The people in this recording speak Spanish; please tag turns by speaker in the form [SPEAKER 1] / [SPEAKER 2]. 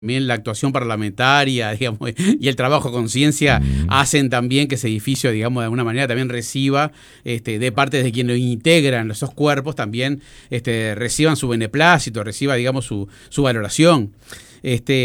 [SPEAKER 1] También la actuación parlamentaria, digamos, y el trabajo a conciencia hacen también que ese edificio, digamos, de alguna manera también reciba, de parte de quienes lo integran, esos cuerpos también reciban su beneplácito, reciba, digamos, su valoración.